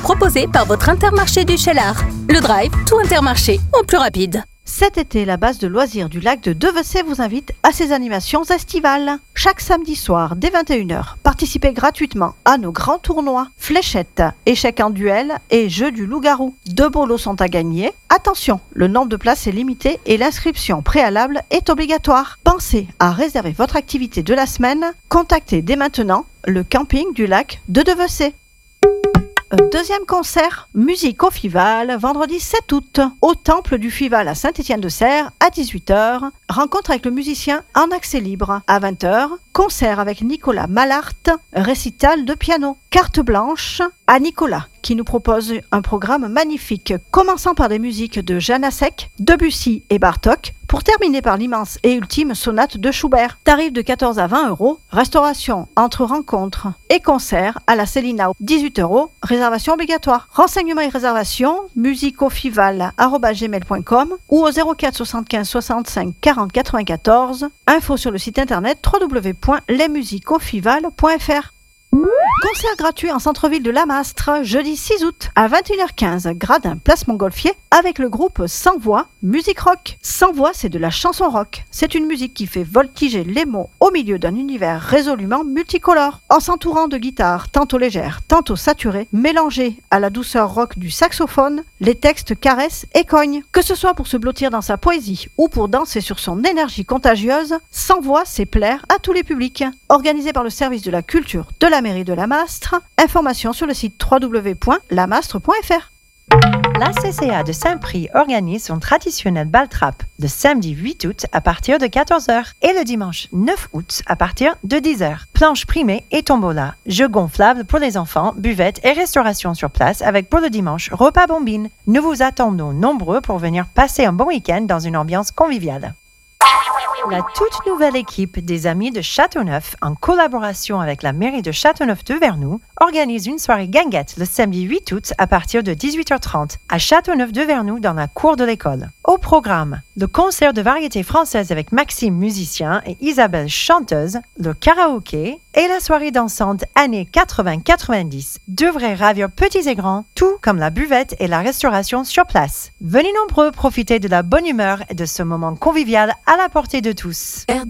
proposé par votre Intermarché du Cheylard. Le Drive, tout Intermarché, en plus rapide. Cet été, la base de loisirs du lac de Devecey vous invite à ses animations estivales. Chaque samedi soir, dès 21h, participez gratuitement à nos grands tournois, fléchettes, échecs en duel et jeux du loup-garou. 2 beaux lots sont à gagner. Attention, le nombre de places est limité et l'inscription préalable est obligatoire. Pensez à réserver votre activité de la semaine. Contactez dès maintenant le camping du lac de Devecey. Deuxième concert, musique au Fival, vendredi 7 août, au Temple du Fival à Saint-Étienne-de-Serres, à 18h. Rencontre avec le musicien en accès libre. À 20h, concert avec Nicolas Malart, récital de piano. Carte blanche à Nicolas, qui nous propose un programme magnifique, commençant par des musiques de Janacek, Debussy et Bartók, pour terminer par l'immense et ultime sonate de Schubert. Tarif de 14 à 20 €. Restauration entre rencontres et concerts à la Céline, 18 €. Réservation obligatoire. Renseignements et réservations, musiqueaufival@gmail.com ou au 04 75 65 40 94. Info sur le site internet www.lesmusiqueaufival.fr. Concert gratuit en centre-ville de Lamastre, jeudi 6 août à 21h15, Gradin, place Montgolfier, avec le groupe Sans Voix, musique rock. Sans Voix, c'est de la chanson rock. C'est une musique qui fait voltiger les mots au milieu d'un univers résolument multicolore. En s'entourant de guitares tantôt légères, tantôt saturées, mélangées à la douceur rock du saxophone, les textes caressent et cognent. Que ce soit pour se blottir dans sa poésie ou pour danser sur son énergie contagieuse, Sans Voix sait plaire à tous les publics. Organisé par le service de la culture de la mairie de Lamastre. Informations sur le site www.lamastre.fr. La CCA de Saint-Prix organise son traditionnel bal trap le samedi 8 août à partir de 14h et le dimanche 9 août à partir de 10h. Planche primée et tombola, jeux gonflables pour les enfants, buvettes et restauration sur place avec pour le dimanche repas bombine. Nous vous attendons nombreux pour venir passer un bon week-end dans une ambiance conviviale. La toute nouvelle équipe des Amis de Châteauneuf, en collaboration avec la mairie de Châteauneuf-de-Vernoux, organise une soirée guinguette le samedi 8 août à partir de 18h30 à Châteauneuf-de-Vernoux dans la cour de l'école. Au programme, le concert de variété française avec Maxime musicien et Isabelle chanteuse, le karaoké et la soirée dansante années 80-90 devraient ravir petits et grands, tout comme la buvette et la restauration sur place. Venez nombreux profiter de la bonne humeur et de ce moment convivial à la portée de tous.